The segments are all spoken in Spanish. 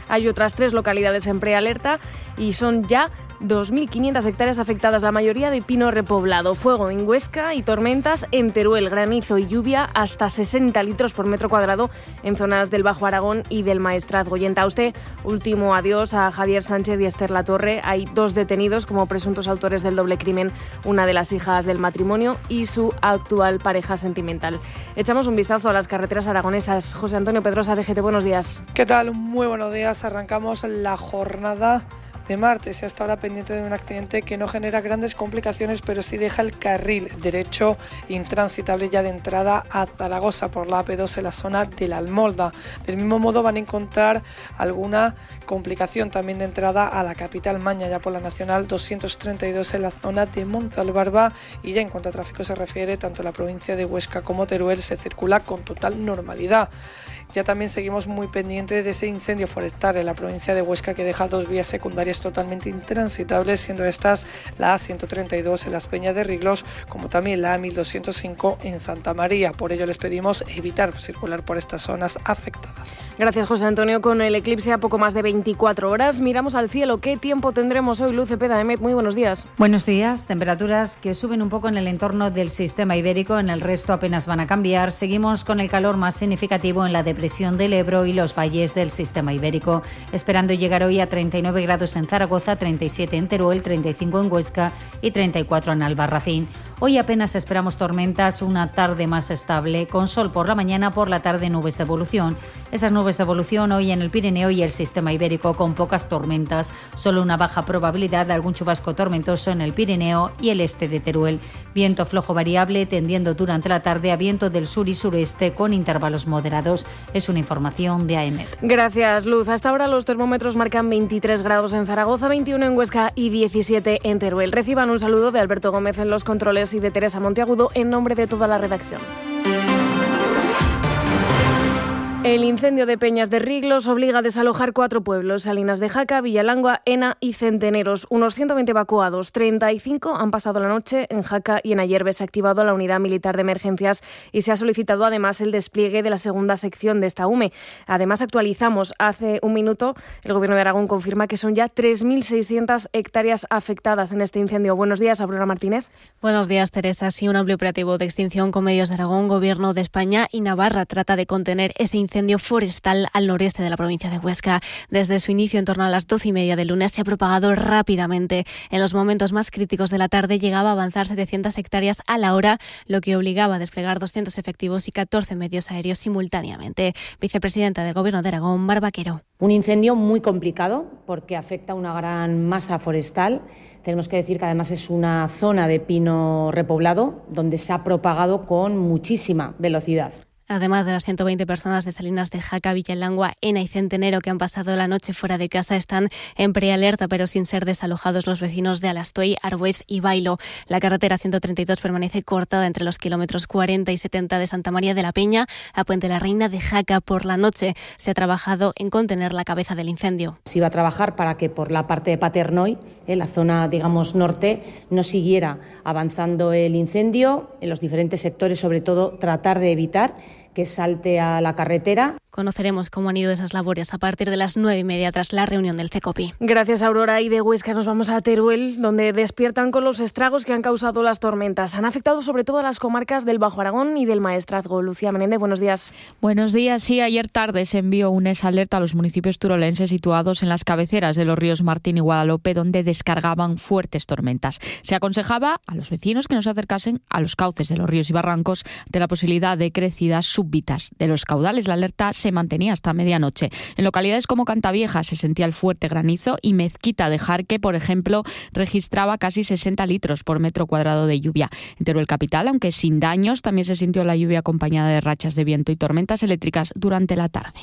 Hay otras 3 localidades en prealerta y son ya 2.500 hectáreas afectadas, la mayoría de pino repoblado. Fuego en Huesca y tormentas en Teruel, granizo y lluvia hasta 60 litros por metro cuadrado en zonas del Bajo Aragón y del Maestrazgo. Y en Tauste, último adiós a Javier Sánchez y Esther Latorre. Hay 2 detenidos como presuntos autores del doble crimen, una de las hijas del matrimonio y su actual pareja sentimental. Echamos un vistazo a las carreteras aragonesas. José Antonio Pedrosa, DGT, buenos días. ¿Qué tal? Muy buenos días. Arrancamos la jornada de martes y hasta ahora pendiente de un accidente que no genera grandes complicaciones, pero sí deja el carril derecho intransitable ya de entrada a Zaragoza por la AP2 en la zona de la Almolda. Del mismo modo van a encontrar alguna complicación también de entrada a la capital Maña, ya por la Nacional 232 en la zona de Monzalbarba, y ya en cuanto a tráfico se refiere, tanto en la provincia de Huesca como Teruel se circula con total normalidad. Ya también seguimos muy pendientes de ese incendio forestal en la provincia de Huesca que deja 2 vías secundarias totalmente intransitables, siendo estas la A132 en las Peñas de Riglos, como también la A1205 en Santa María. Por ello les pedimos evitar circular por estas zonas afectadas. Gracias, José Antonio. Con el eclipse a poco más de 24 horas, miramos al cielo. ¿Qué tiempo tendremos hoy? Luz Cepeda, Emet, muy buenos días. Buenos días. Temperaturas que suben un poco en el entorno del sistema ibérico, en el resto apenas van a cambiar. Seguimos con el calor más significativo en la depresión del Ebro y los valles del sistema ibérico, esperando llegar hoy a 39 grados en Zaragoza, 37 en Teruel, 35 en Huesca y 34 en Albarracín. Hoy apenas esperamos tormentas, una tarde más estable, con sol por la mañana, por la tarde nubes de evolución. Esas nubes de evolución hoy en el Pirineo y el sistema ibérico con pocas tormentas, solo una baja probabilidad de algún chubasco tormentoso en el Pirineo y el este de Teruel. Viento flojo variable tendiendo durante la tarde a viento del sur y sureste con intervalos moderados. Es una información de AEMET. Gracias, Luz. Hasta ahora los termómetros marcan 23 grados en Zaragoza, 21 en Huesca y 17 en Teruel. Reciban un saludo de Alberto Gómez en los controles y de Teresa Monteagudo en nombre de toda la redacción. El incendio de Peñas de Riglos obliga a desalojar 4 pueblos: Salinas de Jaca, Villalangua, Ena y Centeneros. Unos 120 evacuados, 35 han pasado la noche en Jaca y en Ayerbe. Se ha activado la unidad militar de emergencias y se ha solicitado además el despliegue de la segunda sección de esta UME. Además, actualizamos hace un minuto, el Gobierno de Aragón confirma que son ya 3.600 hectáreas afectadas en este incendio. Buenos días, Aurora Martínez. Buenos días, Teresa. Sí, un amplio operativo de extinción con medios de Aragón, Gobierno de España y Navarra trata de contener ese incendio forestal al noreste de la provincia de Huesca. Desde su inicio, en torno a las 12:30 del lunes, se ha propagado rápidamente. En los momentos más críticos de la tarde llegaba a avanzar 700 hectáreas a la hora, lo que obligaba a desplegar 200 efectivos y 14 medios aéreos simultáneamente. Vicepresidenta del Gobierno de Aragón, Mar Vaquero. Un incendio muy complicado porque afecta a una gran masa forestal. Tenemos que decir que además es una zona de pino repoblado donde se ha propagado con muchísima velocidad. Además de las 120 personas de Salinas de Jaca, Villalangua, Ena y Centenero que han pasado la noche fuera de casa, están en prealerta, pero sin ser desalojados los vecinos de Alastoy, Arbués y Bailo. La carretera 132 permanece cortada entre los kilómetros 40 y 70 de Santa María de la Peña a Puente la Reina de Jaca. Por la noche se ha trabajado en contener la cabeza del incendio. Se iba a trabajar para que por la parte de Paternoy, en la zona, digamos, norte, no siguiera avanzando el incendio en los diferentes sectores, sobre todo tratar de evitar que salte a la carretera. Conoceremos cómo han ido esas labores a partir de las 9:30 tras la reunión del CECOPI. Gracias, Aurora. Y de Huesca nos vamos a Teruel, donde despiertan con los estragos que han causado las tormentas. Han afectado sobre todo a las comarcas del Bajo Aragón y del Maestrazgo. Lucía Menéndez, buenos días. Buenos días. Sí, ayer tarde se envió un alerta a los municipios turolenses situados en las cabeceras de los ríos Martín y Guadalope, donde descargaban fuertes tormentas. Se aconsejaba a los vecinos que no se acercasen a los cauces de los ríos y barrancos de la posibilidad de crecidas súbitas de los caudales. La alerta se mantenía hasta medianoche. En localidades como Cantavieja se sentía el fuerte granizo y Mezquita de Jarque, por ejemplo, registraba casi 60 litros por metro cuadrado de lluvia. En Teruel capital, aunque sin daños, también se sintió la lluvia acompañada de rachas de viento y tormentas eléctricas durante la tarde.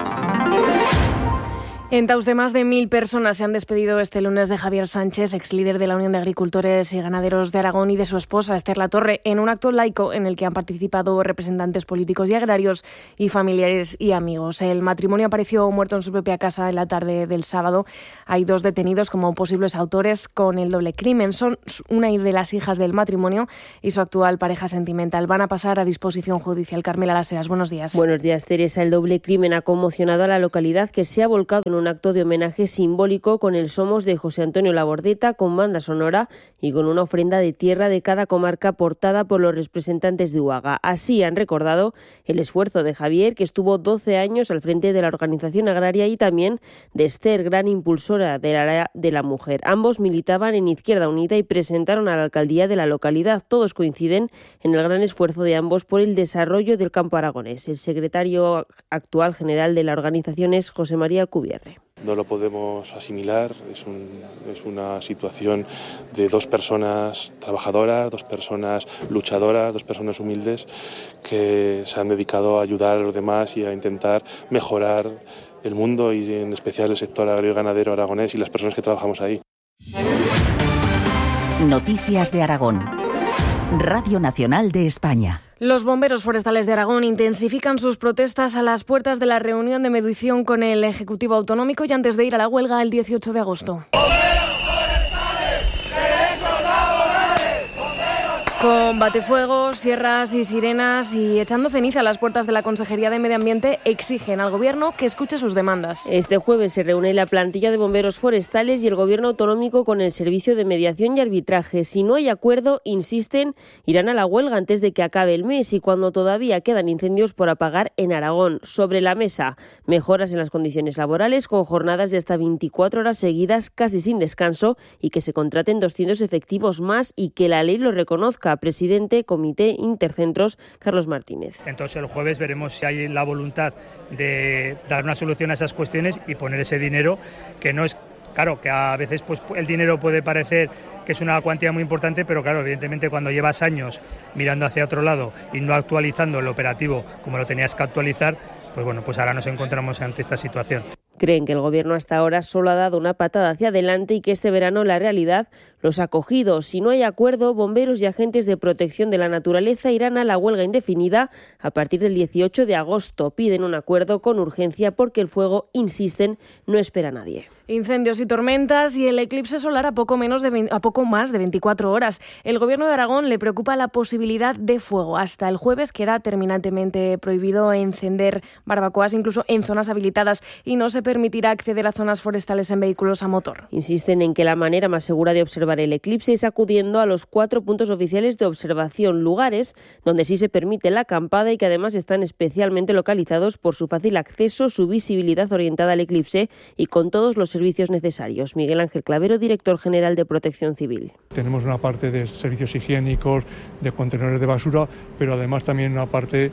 En Tauste, más de 1.000 personas se han despedido este lunes de Javier Sánchez, ex líder de la Unión de Agricultores y Ganaderos de Aragón, y de su esposa, Esther Latorre, en un acto laico en el que han participado representantes políticos y agrarios y familiares y amigos. El matrimonio apareció muerto en su propia casa en la tarde del sábado. Hay 2 detenidos como posibles autores con el doble crimen. Son una de las hijas del matrimonio y su actual pareja sentimental. Van a pasar a disposición judicial. Carmela Las Heras, buenos días. Buenos días, Teresa. El doble crimen ha conmocionado a la localidad, que se ha volcado en un acto de homenaje simbólico con el Somos de José Antonio Labordeta, con banda sonora y con una ofrenda de tierra de cada comarca aportada por los representantes de UAGA. Así han recordado el esfuerzo de Javier, que estuvo 12 años al frente de la organización agraria, y también de Esther, gran impulsora de la mujer. Ambos militaban en Izquierda Unida y presentaron a la alcaldía de la localidad. Todos coinciden en el gran esfuerzo de ambos por el desarrollo del campo aragonés. El secretario actual general de la organización es José María Alcubierre. No lo podemos asimilar, es una situación de dos personas trabajadoras, dos personas luchadoras, dos personas humildes que se han dedicado a ayudar a los demás y a intentar mejorar el mundo y en especial el sector agrario y ganadero aragonés y las personas que trabajamos ahí. Noticias de Aragón. Radio Nacional de España. Los bomberos forestales de Aragón intensifican sus protestas a las puertas de la reunión de mediación con el Ejecutivo Autonómico y antes de ir a la huelga el 18 de agosto. Con batefuegos, sierras y sirenas y echando ceniza a las puertas de la Consejería de Medio Ambiente, exigen al Gobierno que escuche sus demandas. Este jueves se reúne la plantilla de bomberos forestales y el Gobierno autonómico con el Servicio de Mediación y Arbitraje. Si no hay acuerdo, insisten, irán a la huelga antes de que acabe el mes y cuando todavía quedan incendios por apagar en Aragón. Sobre la mesa, mejoras en las condiciones laborales con jornadas de hasta 24 horas seguidas casi sin descanso y que se contraten 200 efectivos más y que la ley lo reconozca. Presidente Comité Intercentros, Carlos Martínez. Entonces el jueves veremos si hay la voluntad de dar una solución a esas cuestiones y poner ese dinero, que no es... Claro, que a veces pues el dinero puede parecer que es una cuantía muy importante, pero claro, evidentemente cuando llevas años mirando hacia otro lado y no actualizando el operativo como lo tenías que actualizar, pues bueno, pues ahora nos encontramos ante esta situación. Creen que el Gobierno hasta ahora solo ha dado una patada hacia adelante y que este verano la realidad los ha cogido. Si no hay acuerdo, bomberos y agentes de protección de la naturaleza irán a la huelga indefinida a partir del 18 de agosto. Piden un acuerdo con urgencia porque el fuego, insisten, no espera a nadie. Incendios y tormentas y el eclipse solar a poco más de 24 horas. El Gobierno de Aragón le preocupa la posibilidad de fuego. Hasta el jueves queda terminantemente prohibido encender barbacoas, incluso en zonas habilitadas, y no se permitirá acceder a zonas forestales en vehículos a motor. Insisten en que la manera más segura de observar el eclipse es acudiendo a los 4 puntos oficiales de observación, lugares donde sí se permite la acampada y que además están especialmente localizados por su fácil acceso, su visibilidad orientada al eclipse y con todos los servicios necesarios. Miguel Ángel Clavero, director general de Protección Civil. Tenemos una parte de servicios higiénicos, de contenedores de basura, pero además también una parte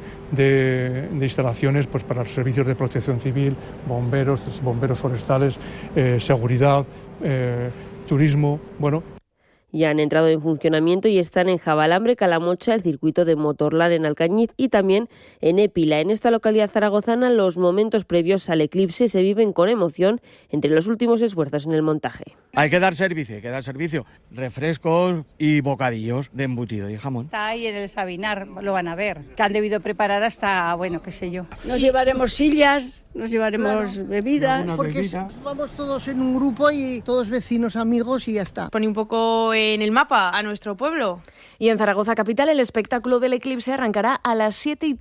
de instalaciones pues para los servicios de protección civil, bomberos forestales, seguridad, turismo, bueno. Ya han entrado en funcionamiento y están en Jabalambre, Calamocha, el circuito de Motorland en Alcañiz y también en Épila. En esta localidad zaragozana los momentos previos al eclipse se viven con emoción entre los últimos esfuerzos en el montaje. Hay que dar servicio, refrescos y bocadillos de embutido y jamón. Está ahí en el Sabinar, lo van a ver, que han debido preparar hasta, bueno, qué sé yo. Nos llevaremos sillas, nos llevaremos bebidas. Porque vamos todos en un grupo y todos vecinos, amigos y ya está. Pone un poco en el mapa a nuestro pueblo. Y en Zaragoza capital el espectáculo del eclipse arrancará a las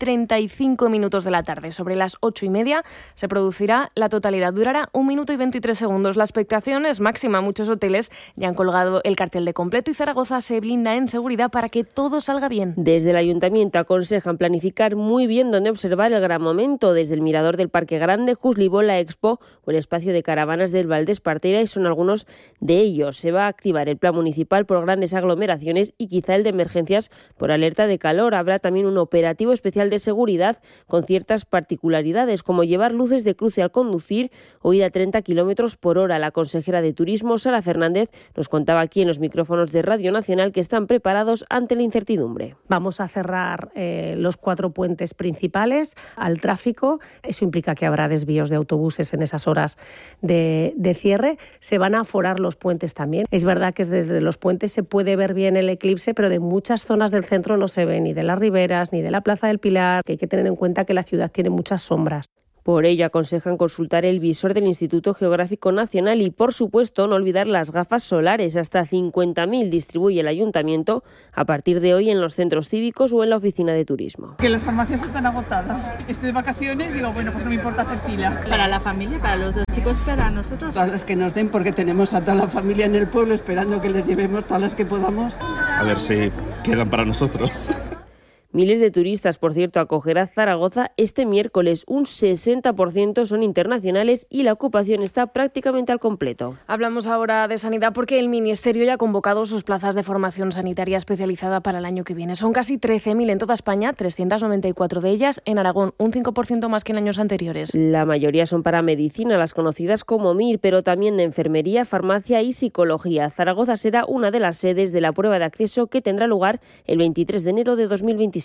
7:35 de la tarde. Sobre las 8:30 se producirá la totalidad. Durará 1 minuto y 23 segundos. La expectación es máxima. Muchos hoteles ya han colgado el cartel de completo y Zaragoza se blinda en seguridad para que todo salga bien. Desde el Ayuntamiento aconsejan planificar muy bien dónde observar el gran momento. Desde el mirador del Parque Grande, Juslibó, la Expo o el espacio de caravanas del Val de Espartera, y son algunos de ellos. Se va a activar el plan municipal por grandes aglomeraciones y quizá el de emergencias por alerta de calor. Habrá también un operativo especial de seguridad con ciertas particularidades, como llevar luces de cruce al conducir o ir a 30 kilómetros por hora. La consejera de Turismo, Sara Fernández, nos contaba aquí en los micrófonos de Radio Nacional que están preparados ante la incertidumbre. Vamos a cerrar los 4 puentes principales al tráfico. Eso implica que habrá desvíos de autobuses en esas horas de cierre. Se van a aforar los puentes también. Es verdad que desde los puentes se puede ver bien el eclipse, pero de muchas zonas del centro no se ve ni de las riberas ni de la Plaza del Pilar, que hay que tener en cuenta que la ciudad tiene muchas sombras. Por ello, aconsejan consultar el visor del Instituto Geográfico Nacional y, por supuesto, no olvidar las gafas solares. Hasta 50.000 distribuye el Ayuntamiento a partir de hoy en los centros cívicos o en la oficina de turismo. Que las farmacias están agotadas. Estoy de vacaciones, digo, bueno, pues no me importa hacer fila. Para la familia, para los dos chicos, para nosotros. Todas las que nos den, porque tenemos a toda la familia en el pueblo esperando que les llevemos todas las que podamos. A ver si quedan para nosotros. Miles de turistas, por cierto, acogerá Zaragoza este miércoles. Un 60% son internacionales y la ocupación está prácticamente al completo. Hablamos ahora de sanidad porque el Ministerio ya ha convocado sus plazas de formación sanitaria especializada para el año que viene. Son casi 13.000 en toda España, 394 de ellas en Aragón, un 5% más que en años anteriores. La mayoría son para medicina, las conocidas como MIR, pero también de enfermería, farmacia y psicología. Zaragoza será una de las sedes de la prueba de acceso que tendrá lugar el 23 de enero de 2027.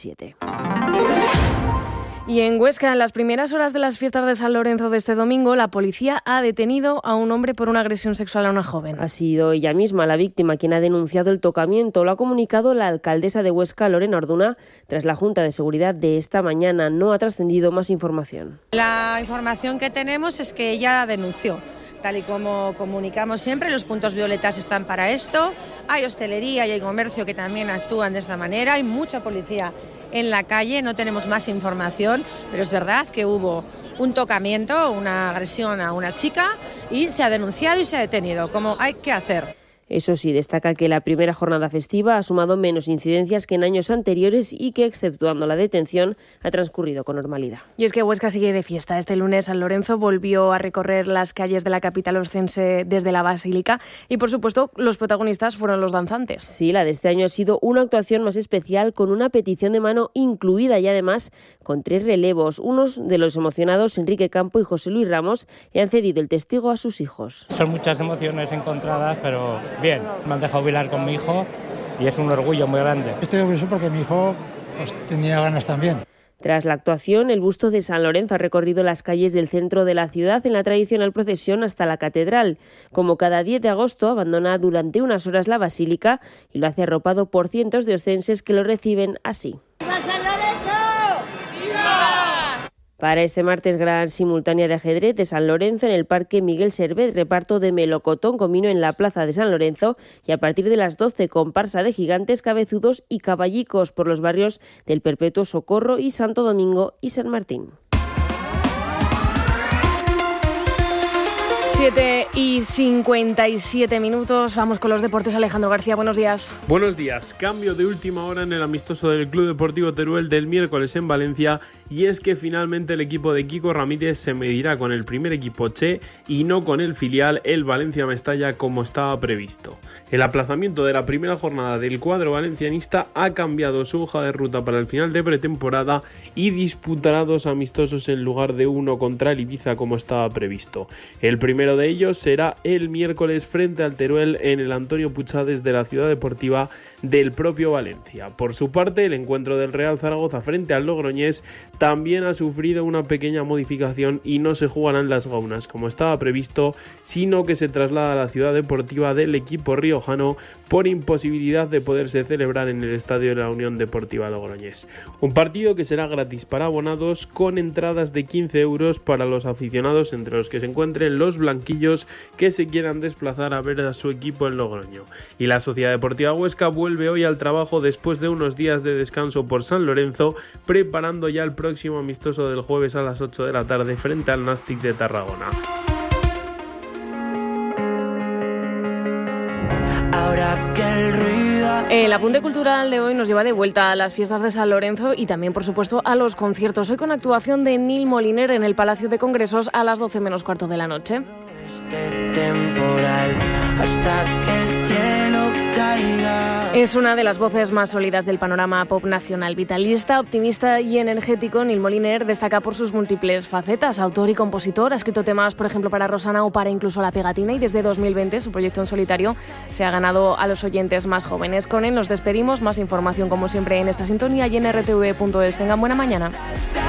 Y en Huesca, en las primeras horas de las fiestas de San Lorenzo de este domingo, la policía ha detenido a un hombre por una agresión sexual a una joven. Ha sido ella misma la víctima quien ha denunciado el tocamiento. Lo ha comunicado la alcaldesa de Huesca, Lorena Orduna, tras la Junta de Seguridad de esta mañana. No ha trascendido más información. La información que tenemos es que ella denunció. Tal y como comunicamos siempre, los puntos violetas están para esto. Hay hostelería y hay comercio que también actúan de esta manera. Hay mucha policía en la calle, no tenemos más información, pero es verdad que hubo un tocamiento, una agresión a una chica y se ha denunciado y se ha detenido, como hay que hacer. Eso sí, destaca que la primera jornada festiva ha sumado menos incidencias que en años anteriores y que, exceptuando la detención, ha transcurrido con normalidad. Y es que Huesca sigue de fiesta. Este lunes San Lorenzo volvió a recorrer las calles de la capital oscense desde la Basílica y, por supuesto, los protagonistas fueron los danzantes. Sí, la de este año ha sido una actuación más especial con una petición de mano incluida y, además, con 3 relevos. Unos de los emocionados, Enrique Campo y José Luis Ramos, le han cedido el testigo a sus hijos. Son muchas emociones encontradas, pero bien, me han dejado bailar con mi hijo y es un orgullo muy grande. Estoy orgulloso porque mi hijo tenía ganas también. Tras la actuación, el busto de San Lorenzo ha recorrido las calles del centro de la ciudad en la tradicional procesión hasta la catedral. Como cada 10 de agosto, abandona durante unas horas la basílica y lo hace arropado por cientos de oscenses que lo reciben así. ¡Viva San Lorenzo! ¡Viva! Para este martes, gran simultánea de ajedrez de San Lorenzo en el Parque Miguel Servet, reparto de melocotón con vino en la Plaza de San Lorenzo y a partir de las 12 comparsa de gigantes, cabezudos y caballicos por los barrios del Perpetuo Socorro y Santo Domingo y San Martín. 7:57. Vamos con los deportes. Alejandro García, buenos días. Buenos días. Cambio de última hora en el amistoso del Club Deportivo Teruel del miércoles en Valencia, y es que finalmente el equipo de Kiko Ramírez se medirá con el primer equipo Che y no con el filial, el Valencia Mestalla, como estaba previsto. El aplazamiento de la primera jornada del cuadro valencianista ha cambiado su hoja de ruta para el final de pretemporada y disputará 2 amistosos en lugar de 1 contra el Ibiza, como estaba previsto. El primero de ellos será el miércoles frente al Teruel en el Antonio Puchades de la Ciudad Deportiva del propio Valencia. Por su parte, el encuentro del Real Zaragoza frente al Logroñés también ha sufrido una pequeña modificación y no se jugarán las gaunas como estaba previsto, sino que se traslada a la Ciudad Deportiva del equipo riojano por imposibilidad de poderse celebrar en el estadio de la Unión Deportiva Logroñés. Un partido que será gratis para abonados, con entradas de 15 euros para los aficionados, entre los que se encuentren los blanquillos que se quieran desplazar a ver a su equipo en Logroño. Y la Sociedad Deportiva Huesca vuelve hoy al trabajo después de unos días de descanso por San Lorenzo, preparando ya el próximo amistoso del jueves a las 8 de la tarde frente al Nàstic de Tarragona. El apunte cultural de hoy nos lleva de vuelta a las fiestas de San Lorenzo y también, por supuesto, a los conciertos. Hoy con actuación de Nil Moliner en el Palacio de Congresos a las 12 menos cuarto de la noche. Es una de las voces más sólidas del panorama pop nacional. Vitalista, optimista y energético, Nil Moliner destaca por sus múltiples facetas. Autor y compositor, ha escrito temas, por ejemplo, para Rosana o para incluso La Pegatina, y desde 2020 su proyecto en solitario se ha ganado a los oyentes más jóvenes. Con él nos despedimos. Más información, como siempre, en esta sintonía y en rtv.es. Tengan buena mañana.